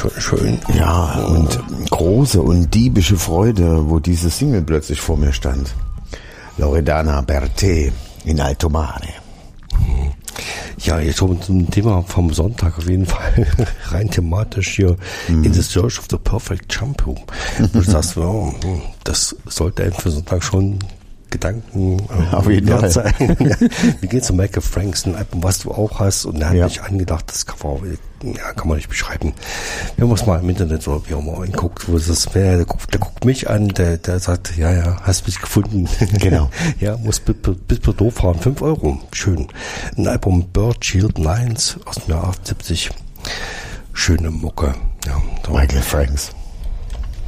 schön. Ja, und große und diebische Freude, wo diese Single plötzlich vor mir stand. Loredana Bertè in Alto Mare. Ja, jetzt schon zum Thema vom Sonntag auf jeden Fall rein thematisch hier in the search of the perfect shampoo. Du sagst, wow, das sollte einem für Sonntag schon Gedanken auf jeden Fall sein. Wie geht's um Michael Franks, ein Album, was du auch hast, und er hat mich angedacht, das Cover, kann man nicht beschreiben. Wenn man es mal im Internet oder wie auch mal anguckt, wo es das wäre, der guckt mich an, der sagt, ja, hast mich gefunden. Genau. Ja, muss bis Bordeaux fahren, 5 €. Schön. Ein Album Bird Shield Lines aus dem Jahr 78. Schöne Mucke. Ja, Michael Franks.